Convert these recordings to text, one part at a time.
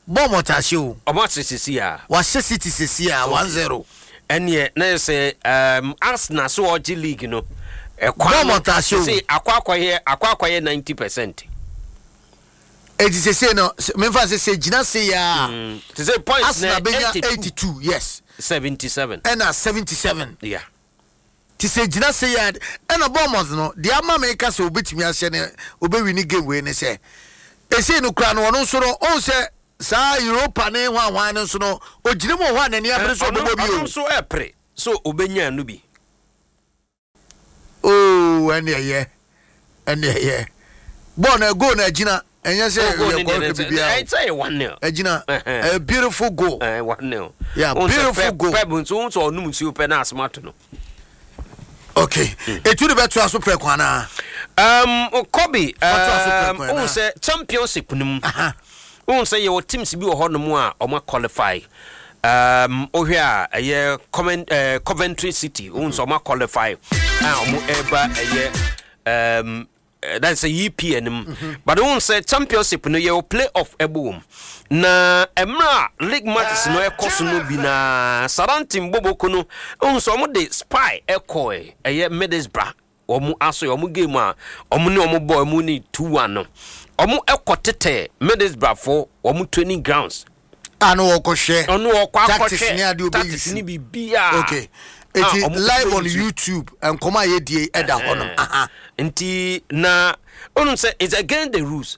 Bomotasho. Omotasisia. Was City Cisia 1-0. And yet, let's say, Arsenal so G League, you know. Bomotasho. See, acquire 90%. It is a say no, Memphis say Gina say ya. To say points 82, yes. 77. And 77. Yeah. To say Gina say ya, and a Bournemouth no, the Amma makers will beat me as an obey game when they say. They say no crown one so no, say, Sa Europa name one so no, or Jinimo one and the other so pre. So Obenya Nubi. Oh, and yeah. Born a go na Gina. And yes, I say 1-0. Gina, a beautiful goal. 1-0. Yeah, beautiful goal. Pebbles or Numu Penas Martino. Okay. It would be better to super Kwana. Kobe, who say championship. Who say your teams be a Honamua or more qualify. Oh, here a year Coventry City, owns or more qualify. A year, that's a EPN. But I won't say championship no year playoff a boom. Na emra league matches no cost no bina Sarantim Bobo Kono on some de spy ekoi a year Middlesbrough or mu aso or mu game or mu no mu boy mu ni 2-1 no. Or mu ekotete Middlesbrough for or mu training grounds. Ano okoshe. Ono okwa tactics ni bibia. Okay. It is live on YouTube and come here the Eda Honum. Nti na onu say it's against the rules.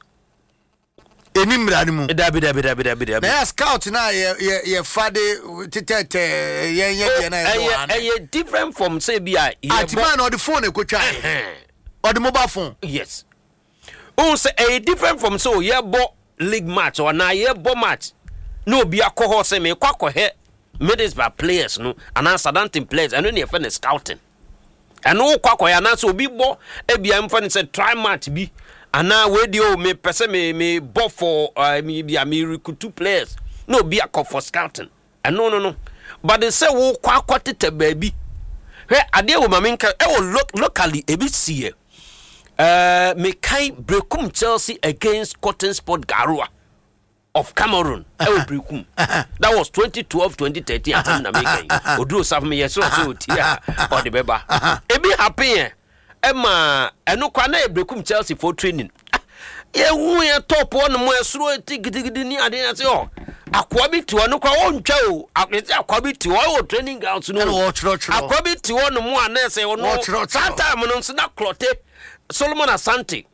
Enim ranimu. Dabi. Na scout na ye fade tete ye na different from say bia. Atiman on the phone ko twa. Or the mobile phone. Yes. Onu say a different from so ye bo league match or na ye bo match. No bia ko ho say me kwakọ he Middlesbrough players no and Southampton players and when you find scouting and no kwakoya na so bi bo e bia mfa say try match bi and now we dey me person me bo for me bia me recruit two players no be a for scouting and no but they say wo kwakotete baby he ade wo maminka e wo locally e bi see me kai Brekum Chelsea against Cotton Sport Garua of Cameroon. That was 2012-2013. I think American. Oduro Savme yeso tia or the beba. E be happy. Emma eno kwa na Brekum Chelsea for training. Ye hu ye top one mo esuro tigidi ni ade na se o. Akwa bi ti ono kwa ontwa o. Akwa bi ti o training grounds no. Akwa bi ti ono mo ana se ono. Santa mo no na clote Solomon Asante.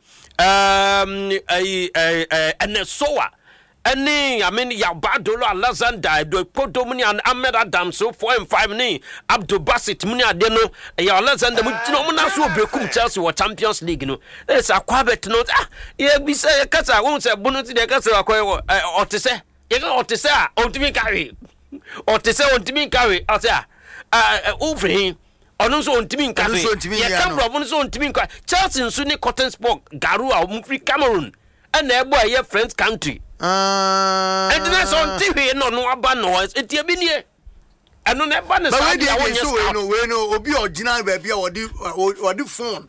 Enesoa. I mean, Yabadolo, Alexander, the Podomini and Ahmed Adams, so 4 and 5 ni Abdul Basit, Munia Deno, Alexander, Munasu, Brekum Chelsea or Champions League. No, there's a quabet note. Yeah, we say, Casa, I won't say Bonuti de Casa or to say, you know, or to say, on to me carry, or to say, on to me carry, or say, over him. Also on Timin Carry, Cameroon, on Timin Chelsea, Sunni Cotton Sport, Garua, Mufri Cameroon, and their boy, your friend's country. And that's on TV no abanoise it ye binie eno na ba na sa dia won yes we no obi original baby or the phone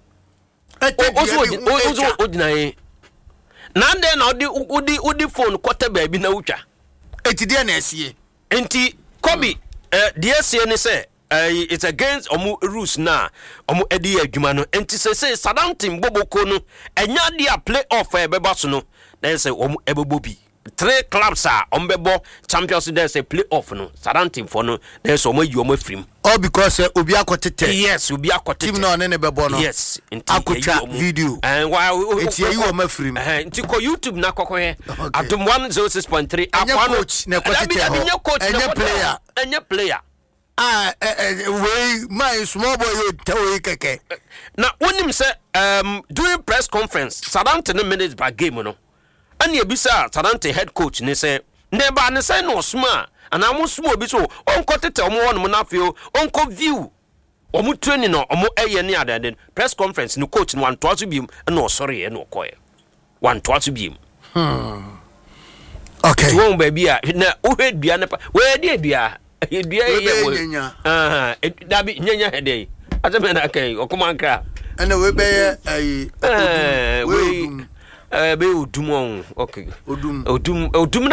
also original na den na odi phone kwata baby na utwa eti dia na esie enti Kobe dia sie ni say it's against omu rules na omu edi adwuma no enti say Southampton Boboko no enya dia play off e beba so no then say omu ebebobi 3 clubs are Ombebo Champions League say play off no Southampton for no there's omo you omo free all because obi akotete yes obi akotete team no ne bebo no yes akotwa video and while it's you omo free nti ko YouTube na kokko he Adum 106.3 coach na kotete enye player we my small boy you tell keke na wonim say during press conference Southampton minutes by game no and ye bisa Southampton head coach ne say neba ne say no sma and am sma bi so onko tete omo won na afio onko view omo training no omo eye ne adade press conference no coach no wan to aso biem na sorry e no koye wan to aso biem okay won ba bia na wo hedua ne pa we dia dua hedua ye wo dabi nyanya hede atame na kai okoma nkra and we be we be odum okay odum